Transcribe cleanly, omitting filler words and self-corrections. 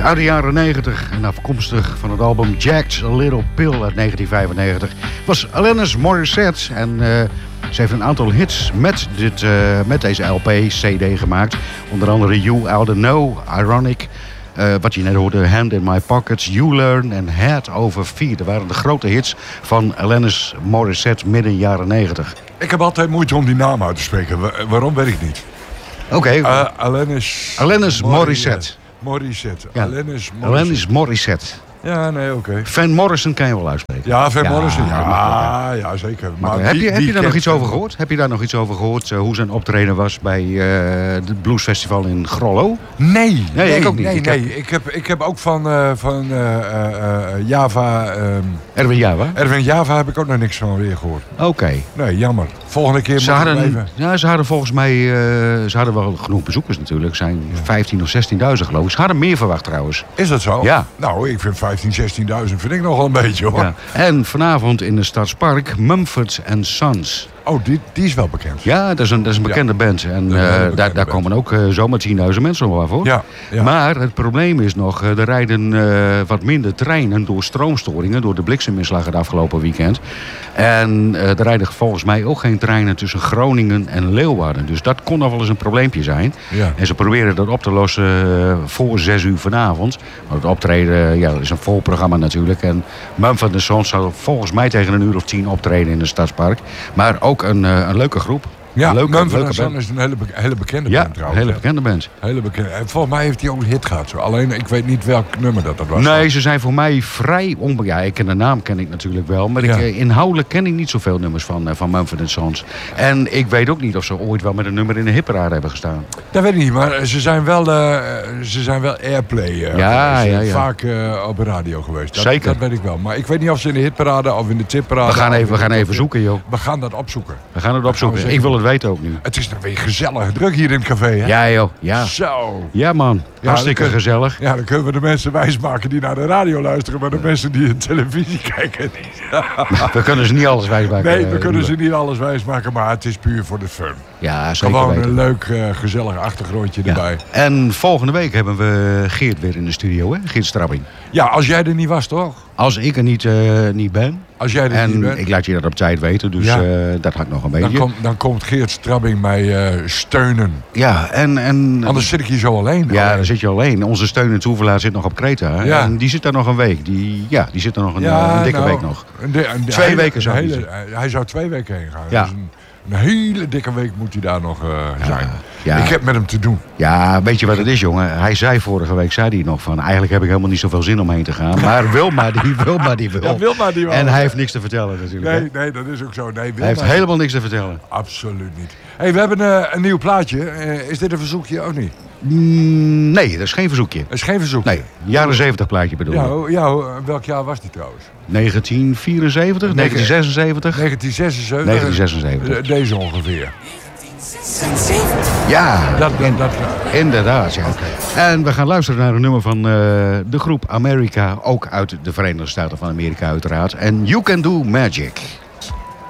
uit de jaren 90 en afkomstig van het album Jack's A Little Pill uit 1995 was Alanis Morissette. En ze heeft een aantal hits met deze LP, CD gemaakt. Onder andere You Oughta Know, Ironic, wat je net hoorde, Hand in My Pockets, You Learn en Head Over Feet. Dat waren de grote hits van Alanis Morissette midden jaren 90. Ik heb altijd moeite om die naam uit te spreken. Waarom, weet ik niet. Oké. Alanis Morissette. Morissette. Ja. Alanis Morissette. Ja, nee, oké. Van Morrison kan je wel uitspreken. Ja, Van Morrison. Ja, zeker. Maar heb je daar nog iets over gehoord? Heb je daar nog iets over gehoord? Hoe zijn optreden was bij het Bluesfestival in Grollo? Nee, ik ook niet. Nee. Ik heb ook van Java... Erwin Java? Erwin Java heb ik ook nog niks van weer gehoord. Oké. Nee, jammer. Volgende keer moet ik even... Ja, ze hadden volgens mij... ze hadden wel genoeg bezoekers natuurlijk. Zijn 15.000 of 16.000 geloof ik. Ze hadden meer verwacht trouwens. Is dat zo? Ja. Nou, ik vind 15.000, 16.000 vind ik nogal een beetje hoor. Ja. En vanavond in de Stadspark Mumford & Sons. Oh, die is wel bekend. Ja, dat is een bekende band. En daar komen ook zomaar 10.000 mensen nog af hoor. Ja. Maar het probleem is nog, er rijden wat minder treinen door stroomstoringen, door de blikseminslag het afgelopen weekend. En er rijden volgens mij ook geen treinen tussen Groningen en Leeuwarden. Dus dat kon nog wel eens een probleempje zijn. Ja. En ze proberen dat op te lossen voor 6 uur vanavond. Maar het optreden is een vol programma natuurlijk. En Mumford & Sons zal volgens mij tegen 1 uur of 10 optreden in het Stadspark. Maar ook een leuke groep. Ja, Mumford & Sons is een hele bekende band trouwens. Ja, een hele bekende band. Hele bekende. En volgens mij heeft hij ook een hit gehad. Zo. Alleen, ik weet niet welk nummer dat was. Nee, ze zijn voor mij vrij onbekend. Ja, ik ken de naam ken ik natuurlijk wel. Maar inhoudelijk ken ik niet zoveel nummers van Mumford & Sons. En ik weet ook niet of ze ooit wel met een nummer in de hitparade hebben gestaan. Dat weet ik niet, maar ze zijn wel airplay vaak op de radio geweest. Zeker. Dat weet ik wel. Maar ik weet niet of ze in de hitparade of in de tipparade... We gaan even zoeken, joh. We gaan dat opzoeken. Ik wil het weten ook nu. Het is dan weer gezellig druk hier in het café, hè? Ja, joh. Ja. Zo. Ja, man. Hartstikke gezellig. Ja, dan kunnen we de mensen wijsmaken die naar de radio luisteren, maar de mensen die de televisie kijken niet. We kunnen ze niet alles wijsmaken. Nee, we kunnen ze niet alles wijsmaken, maar het is puur voor de fun. Ja, zeker Gewoon weten. een leuk, gezellig achtergrondje erbij. En volgende week hebben we Geert weer in de studio, hè? Geert Strabbing. Ja, als jij er niet was, toch? Als ik er niet ben. Als jij er niet bent. En ik laat je dat op tijd weten, dus dat gaat nog een beetje. Dan komt Geert Strabbing mij steunen. Ja, en anders zit ik hier zo alleen. Ja, dan zit je alleen. Onze steun en toeverlaat zit nog op Kreta. Ja. En die zit daar nog een week. Die zit er nog een dikke week nog. 2 weken zou hij zou 2 weken heen gaan. Ja. Dus een hele dikke week moet hij daar nog zijn. Ja. Ik heb met hem te doen. Ja, weet je wat het is, jongen? Hij zei vorige week, nog van... Eigenlijk heb ik helemaal niet zoveel zin om heen te gaan. Maar wil maar die wil. Ja, wil maar die wel. En hij heeft niks te vertellen natuurlijk. Nee, dat is ook zo. Nee, hij heeft helemaal niks te vertellen. Absoluut niet. Hey, we hebben een nieuw plaatje. Is dit een verzoekje of niet? Nee, dat is geen verzoekje. Dat is geen verzoekje? Nee, jaren 70 plaatje bedoel ik. Ja, welk jaar was die trouwens? 1974, 1976. 1976. Deze ongeveer. Ja, inderdaad. Ja. Okay. En we gaan luisteren naar een nummer van de groep America, ook uit de Verenigde Staten van Amerika uiteraard. En You Can Do Magic.